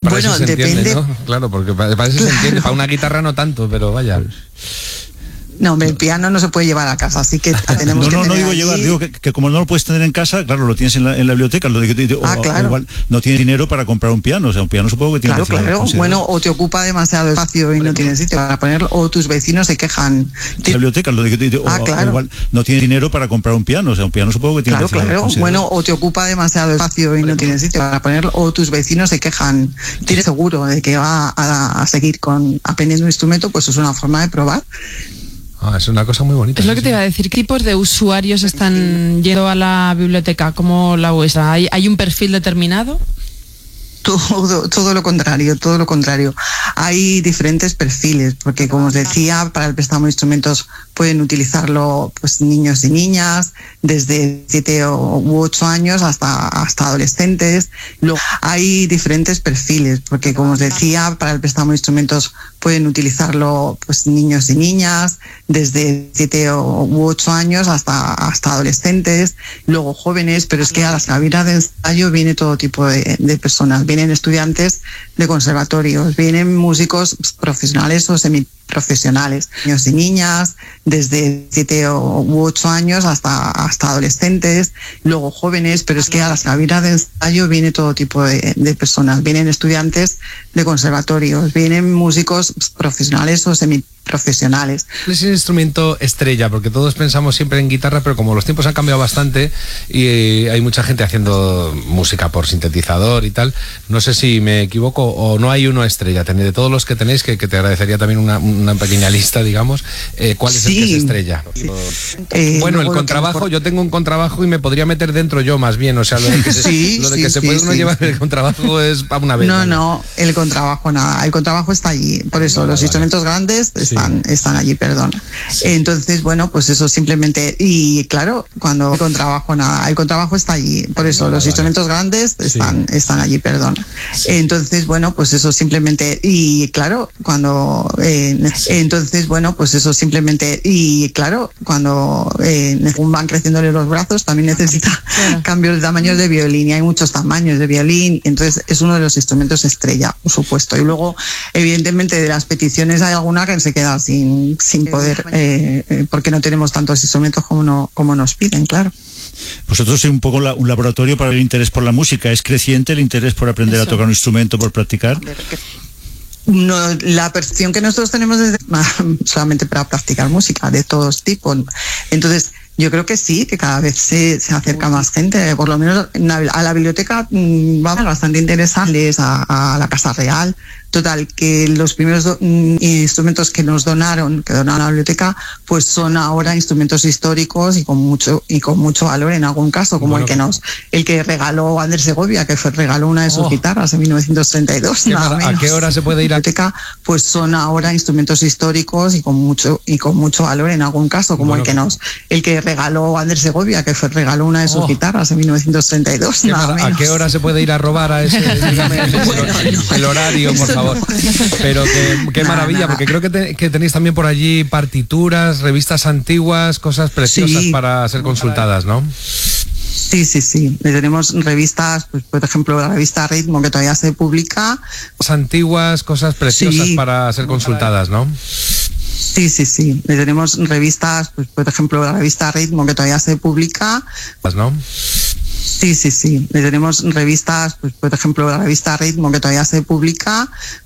para bueno, eso se depende, entiende, ¿no? Claro, porque para eso se entiende, para una guitarra no tanto, pero vaya. No, el piano no se puede llevar a casa, así que tenemos que tener No digo allí... llevar, digo que como no lo puedes tener en casa, claro, lo tienes en la biblioteca, claro. igual no tienes dinero para comprar un piano, o sea, un piano supongo que tiene Claro, claro. Bueno, o te ocupa demasiado espacio y no tienes sitio para ponerlo, o tus vecinos se quejan. La biblioteca, claro. igual no tienes dinero para comprar un piano, o sea, un piano supongo que tiene Claro, claro. Bueno, o te ocupa demasiado espacio y no tienes sitio para ponerlo, o tus vecinos se quejan. Tienes seguro de que va a seguir aprendiendo un instrumento, pues es una forma de probar. Es una cosa muy bonita. Es lo que te iba a decir. ¿Qué tipos de usuarios están yendo a la biblioteca como la vuestra? ¿Hay un perfil determinado? Todo lo contrario. Hay diferentes perfiles, porque como os decía, para el préstamo de instrumentos pueden utilizarlo pues niños y niñas, desde 7 u 8 años hasta adolescentes. Luego, hay diferentes perfiles, porque como os decía, para el préstamo de instrumentos pueden utilizarlo pues niños y niñas, desde 7 u 8 años hasta adolescentes, luego jóvenes, pero es que a las cabinas de ensayo viene todo tipo de personas. Vienen estudiantes de conservatorios, vienen músicos profesionales o semiprofesionales, niños y niñas, desde 7 u 8 años hasta adolescentes, luego jóvenes, pero es que a las cabinas de ensayo viene todo tipo de personas. Vienen estudiantes de conservatorios, vienen músicos profesionales o semiprofesionales. ¿Cuál es el instrumento estrella? Porque todos pensamos siempre en guitarra, pero como los tiempos han cambiado bastante y hay mucha gente haciendo música por sintetizador y tal, no sé si me equivoco o no hay uno estrella. De todos los que tenéis, que te agradecería también una pequeña lista, digamos, ¿cuál es el que es estrella? Bueno, el contrabajo, yo tengo un contrabajo y me podría meter dentro yo más bien, o sea, lo de que se puede uno llevar el contrabajo es para una vez. No, el contrabajo nada, el contrabajo está allí, por eso los instrumentos grandes están allí, perdón. Entonces, bueno, pues eso simplemente, y claro, cuando el contrabajo nada, el contrabajo está allí, por eso los instrumentos grandes están allí, perdón. Entonces, bueno, pues eso simplemente, y claro, cuando van creciéndole los brazos, también necesita cambios de tamaños de violín, y hay muchos tamaños de violín, entonces es uno de los instrumentos estrella, por supuesto. Y luego, evidentemente, de las peticiones hay alguna que se queda sin poder, porque no tenemos tantos instrumentos como nos piden, claro. Vosotros sois un poco un laboratorio para el interés por la música. ¿Es creciente el interés por aprender a tocar un instrumento, por practicar? No, la percepción que nosotros tenemos es solamente para practicar música de todos tipos. Entonces, yo creo que sí, que cada vez se acerca más gente, por lo menos a la biblioteca vamos bastante interesantes, a la Casa Real. Total, que los primeros instrumentos que donaron a la biblioteca, pues son ahora instrumentos históricos y con mucho valor en algún caso, como el que regaló Ander Segovia, que regaló una de sus guitarras en 1932. ¿A qué hora se puede ir a la biblioteca? Pues son ahora instrumentos históricos y con mucho valor en algún caso, como el que regaló Ander Segovia, que regaló una de sus guitarras en 1932. ¿A qué hora se puede ir a robar a ese, el horario, por favor? Pero qué maravilla, porque creo que tenéis también por allí partituras, revistas antiguas, cosas preciosas para ser consultadas, ¿no? Sí. Tenemos revistas, pues, por ejemplo, la revista Ritmo, que todavía se publica. Antiguas, cosas preciosas para ser consultadas, ¿no? Sí. Tenemos revistas, pues, por ejemplo, la revista Ritmo, que todavía se publica. ¿No? Sí. Tenemos revistas, pues, por ejemplo, la revista Ritmo, que todavía se publica.